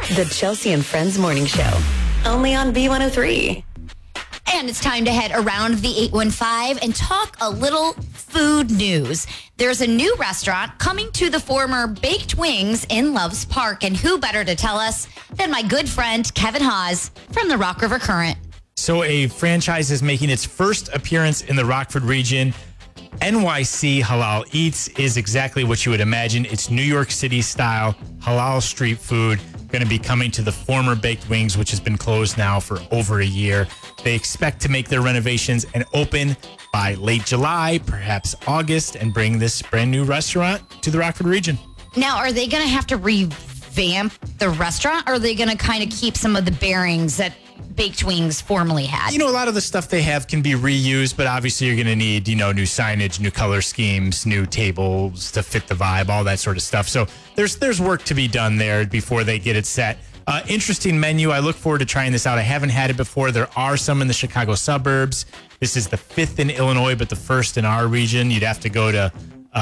The Chelsea and Friends Morning Show. Only on B103. And it's time to head around the 815 and talk a little food news. There's a new restaurant coming to the former Baked Wings in Loves Park. And who better to tell us than my good friend Kevin Haas from the Rock River Current. So a franchise is making its first appearance in the Rockford region. NYC Halal Eats is exactly what you would imagine. It's New York City style halal street food, going to be coming to the former Baked Wings, which has been closed now for over a year. They expect to make their renovations and open by late July, perhaps August, and bring this brand new restaurant to the Rockford region. Now, are they going to have to revamp the restaurant, or are they going to kind of keep some of the bearings that Baked Wings formerly had? You know, a lot of the stuff they have can be reused, but obviously you're going to need, new signage, new color schemes, new tables to fit the vibe, all that sort of stuff. So there's work to be done there before they get it set. Interesting menu. I look forward to trying this out. I haven't had it before. There are some in the Chicago suburbs. This is the 5th in Illinois, but the 1st in our region. You'd have to go to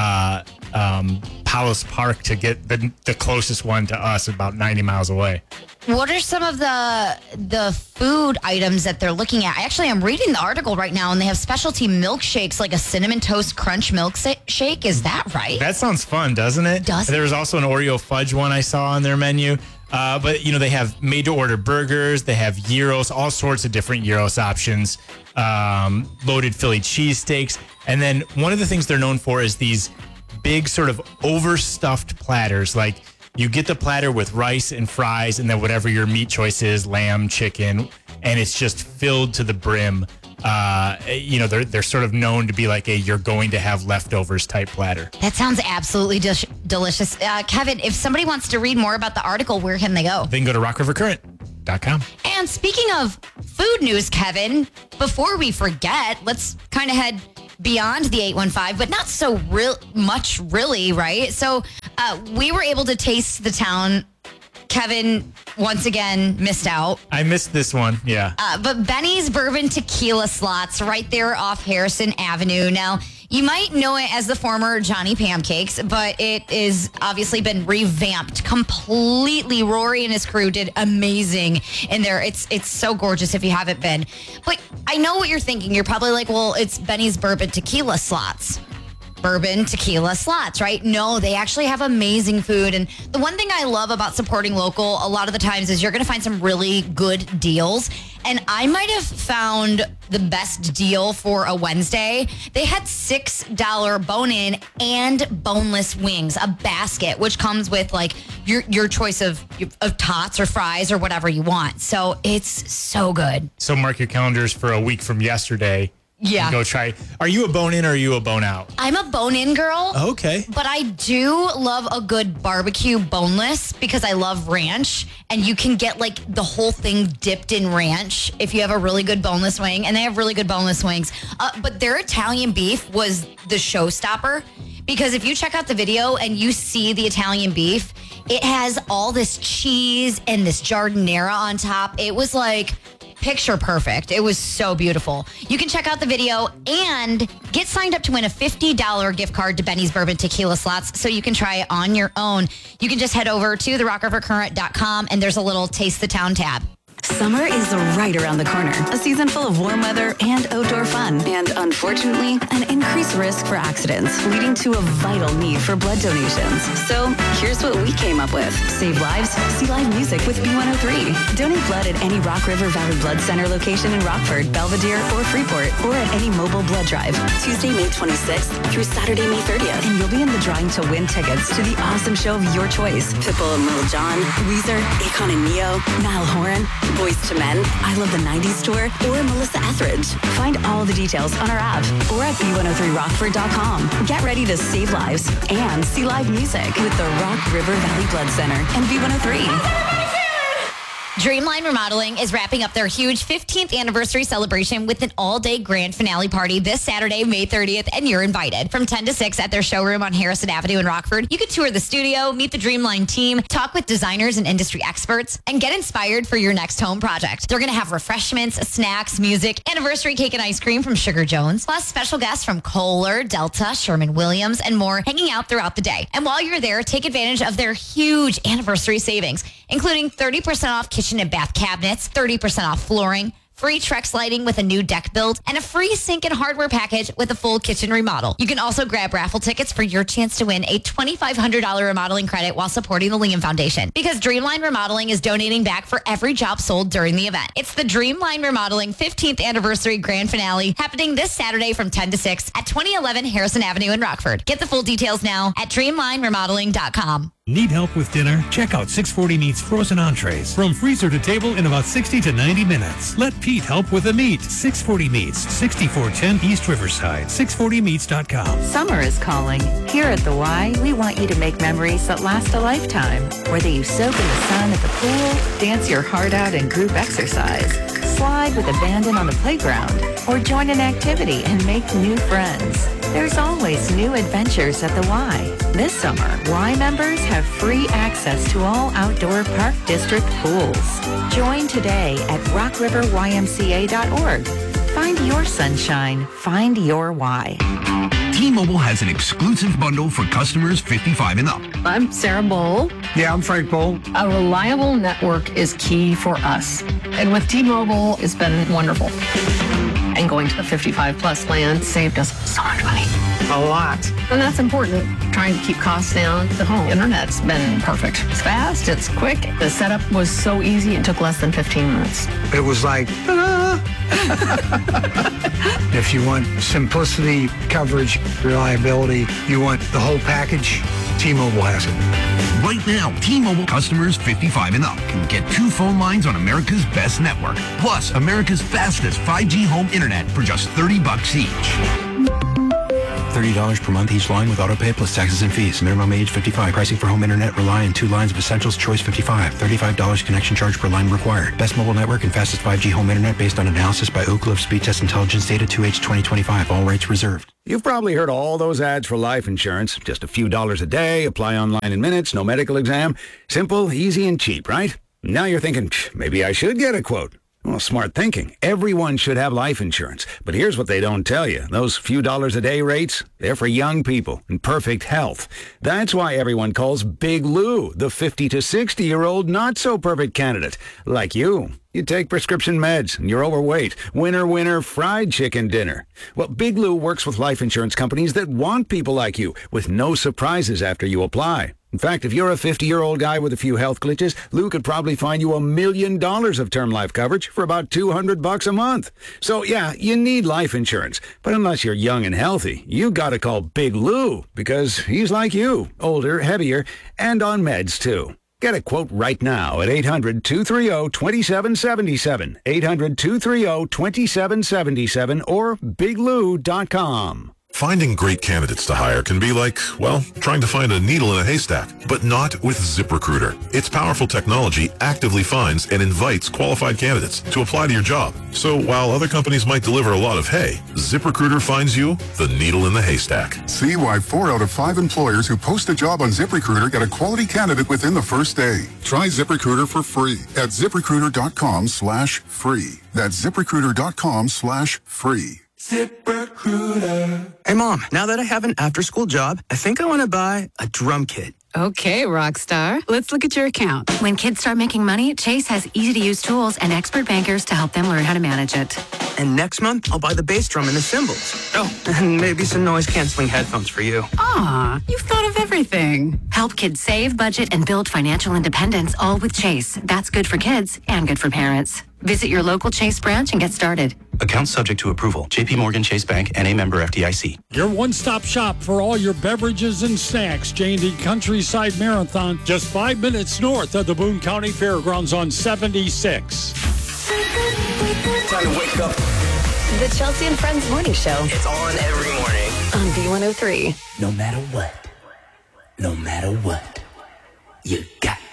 Palace Park to get the closest one to us, about 90 miles away. What are some of the food items that they're looking at? Actually, I'm reading the article right now, and they have specialty milkshakes like a Cinnamon Toast Crunch milkshake. Is that right? That sounds fun, doesn't it? There was also an Oreo fudge one I saw on their menu. But, they have made-to-order burgers. They have gyros, all sorts of different gyros options, loaded Philly cheesesteaks. And then one of the things they're known for is these big sort of overstuffed platters. Like, you get the platter with rice and fries and then whatever your meat choice is, lamb, chicken, and it's just filled to the brim. They're sort of known to be like a you're going to have leftovers type platter. That sounds absolutely delicious. Kevin, if somebody wants to read more about the article, where can they go? They can go to rockrivercurrent.com. And speaking of food news, Kevin, before we forget, let's kind of head beyond the 815, but not so much really, right? So we were able to taste the town. Kevin, once again, missed out. I missed this one, yeah. But Benny's Bourbon Tequila Slots right there off Harrison Avenue. Now, you might know it as the former Johnny Pancakes, but it is obviously been revamped completely. Rory and his crew did amazing in there. It's so gorgeous if you haven't been. But I know what you're thinking. You're probably like, well, it's Benny's Bourbon Tequila Slots. Bourbon Tequila Slots, right? No, they actually have amazing food. And the one thing I love about supporting local a lot of the times is you're going to find some really good deals. And I might have found the best deal for a Wednesday. They had $6 bone-in and boneless wings, a basket, which comes with like your choice of tots or fries or whatever you want. So it's so good. So mark your calendars for a week from yesterday. Yeah. Go try. Are you a bone-in or are you a bone-out? I'm a bone-in girl. Okay. But I do love a good barbecue boneless because I love ranch. And you can get like the whole thing dipped in ranch if you have a really good boneless wing. And they have really good boneless wings. But their Italian beef was the showstopper. Because if you check out the video and you see the Italian beef, it has all this cheese and this giardiniera on top. It was like picture perfect. It was so beautiful. You can check out the video and get signed up to win a $50 gift card to Benny's Bourbon Tequila Slots so you can try it on your own. You can just head over to therockrivercurrent.com and there's a little Taste the Town tab. Summer is right around the corner. A season full of warm weather and outdoor fun. And unfortunately, an increased risk for accidents, leading to a vital need for blood donations. So here's what we came up with. Save lives, see live music with B103. Donate blood at any Rock River Valley Blood Center location in Rockford, Belvedere, or Freeport, or at any mobile blood drive. Tuesday, May 26th through Saturday, May 30th. And you'll be in the drawing to win tickets to the awesome show of your choice. Pitbull and Lil Jon, Weezer, Akon and Neo, Niall Horan, Boyz II Men, I Love the 90s Tour, or Melissa Etheridge. Find all the details on our app or at b103rockford.com. Get ready to save lives and see live music with the Rock River Valley Blood Center and B103. Dreamline Remodeling is wrapping up their huge 15th anniversary celebration with an all-day grand finale party this Saturday, May 30th, and you're invited. From 10 to 6 at their showroom on Harrison Avenue in Rockford, you can tour the studio, meet the Dreamline team, talk with designers and industry experts, and get inspired for your next home project. They're going to have refreshments, snacks, music, anniversary cake and ice cream from Sugar Jones, plus special guests from Kohler, Delta, Sherman-Williams, and more hanging out throughout the day. And while you're there, take advantage of their huge anniversary savings, including 30% off kitchen and bath cabinets, 30% off flooring, free Trex lighting with a new deck build, and a free sink and hardware package with a full kitchen remodel. You can also grab raffle tickets for your chance to win a $2,500 remodeling credit while supporting the Liam Foundation, because Dreamline Remodeling is donating back for every job sold during the event. It's the Dreamline Remodeling 15th Anniversary Grand Finale happening this Saturday from 10 to 6 at 2011 Harrison Avenue in Rockford. Get the full details now at dreamlineremodeling.com. Need help with dinner? Check out 640 Meats frozen entrees. From freezer to table in about 60 to 90 minutes. Let Pete help with the meat. 640 Meats, 6410 East Riverside. 640meats.com. Summer is calling. Here at the Y, we want you to make memories that last a lifetime. Whether you soak in the sun at the pool, dance your heart out in group exercise, slide with abandon on the playground, or join an activity and make new friends. There's always new adventures at the Y. This summer, Y members have free access to all outdoor Park District pools. Join today at rockriverymca.org. Find your sunshine. Find your Y. T-Mobile has an exclusive bundle for customers 55 and up. I'm Sarah Bowl. Yeah, I'm Frank Bowl. A reliable network is key for us. And with T-Mobile, it's been wonderful. And going to the 55 plus plan saved us so much money. A lot. And that's important. Trying to keep costs down. The home internet's been perfect. It's fast, it's quick. The setup was so easy, it took less than 15 minutes. It was like, ta-da! If you want simplicity, coverage, reliability, you want the whole package, T-Mobile has it. Right now, T-Mobile customers 55 and up can get 2 phone lines on America's best network, plus America's fastest 5G home internet for just $30 each. $30 per month each line with autopay plus taxes and fees. Minimum age 55. Pricing for home internet rely on 2 lines of Essentials Choice 55. $35 connection charge per line required. Best mobile network and fastest 5G home internet based on analysis by Oak Grove Speed Test Intelligence data 2H 2025. All rates reserved. You've probably heard all those ads for life insurance. Just a few dollars a day, apply online in minutes, no medical exam. Simple, easy, and cheap, right? Now you're thinking, maybe I should get a quote. Well, smart thinking. Everyone should have life insurance. But here's what they don't tell you. Those few dollars a day rates, they're for young people in perfect health. That's why everyone calls Big Lou the 50 to 60-year-old not-so-perfect candidate. Like you. You take prescription meds and you're overweight. Winner, fried chicken dinner. Well, Big Lou works with life insurance companies that want people like you with no surprises after you apply. In fact, if you're a 50-year-old guy with a few health glitches, Lou could probably find you $1 million of term life coverage for about $200 a month. So, yeah, you need life insurance. But unless you're young and healthy, you gotta call Big Lou because he's like you, older, heavier, and on meds, too. Get a quote right now at 800-230-2777, 800-230-2777, or biglou.com. Finding great candidates to hire can be like, well, trying to find a needle in a haystack, but not with ZipRecruiter. Its powerful technology actively finds and invites qualified candidates to apply to your job. So while other companies might deliver a lot of hay, ZipRecruiter finds you the needle in the haystack. See why 4 out of 5 employers who post a job on ZipRecruiter get a quality candidate within the first day. Try ZipRecruiter for free at ZipRecruiter.com/free. That's ZipRecruiter.com/free. ZipRecruiter. Hey, Mom, now that I have an after-school job, I think I want to buy a drum kit. Okay, Rockstar. Let's look at your account. When kids start making money, Chase has easy-to-use tools and expert bankers to help them learn how to manage it. And next month, I'll buy the bass drum and the cymbals. Oh, and maybe some noise-canceling headphones for you. Aw, you've thought of everything. Help kids save, budget, and build financial independence, all with Chase. That's good for kids and good for parents. Visit your local Chase branch and get started. Account subject to approval. J.P. Morgan Chase Bank, N.A. member FDIC. Your one-stop shop for all your beverages and snacks. J&D Countryside Marathon, just 5 minutes north of the Boone County Fairgrounds on 76. Time to wake up. The Chelsea and Friends Morning Show. It's on every morning. On B103. No matter what, you got